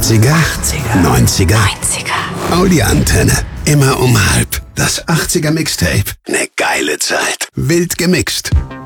80er, 90er, Audi Antenne. Immer um halb. Das 80er Mixtape. Ne geile Zeit. Wild gemixt.